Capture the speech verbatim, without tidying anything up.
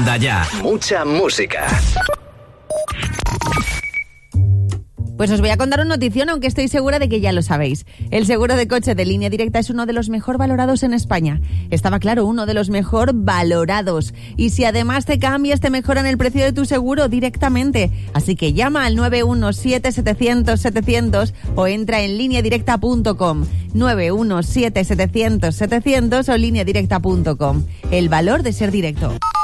Onda Ya. Mucha música. Pues os voy a contar una notición, aunque estoy segura de que ya lo sabéis. El seguro de coche de Línea Directa es uno de los mejor valorados en España. Estaba claro, uno de los mejor valorados. Y si además te cambias, te mejoran el precio de tu seguro directamente. Así que llama al nueve uno siete setecientos setecientos o entra en línea directa punto com. nueve uno siete setecientos setecientos o línea directa punto com. El valor de ser directo.